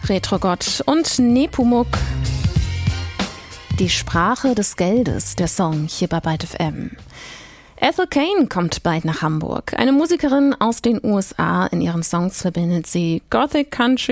Retrogott und Nepomuk. Die Sprache des Geldes, der Song hier bei Byte FM. Ethel Cain kommt bald nach Hamburg. Eine Musikerin aus den USA. In ihren Songs verbindet sie Gothic Country